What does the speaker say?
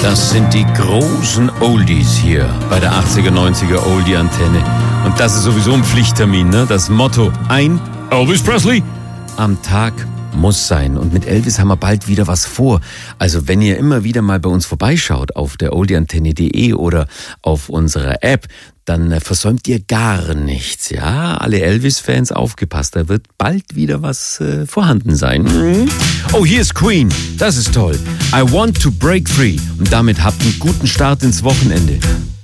Das sind die großen Oldies hier bei der 80er, 90er Oldie-Antenne. Und das ist sowieso ein Pflichttermin, ne? Das Motto, ein Elvis Presley am Tag muss sein. Und mit Elvis haben wir bald wieder was vor. Also wenn ihr immer wieder mal bei uns vorbeischaut auf der oldieantenne.de oder auf unserer App, dann versäumt ihr gar nichts, ja? Alle Elvis-Fans, aufgepasst, da wird bald wieder was vorhanden sein. Oh, hier ist Queen, das ist toll. I want to break free. Und damit habt einen guten Start ins Wochenende.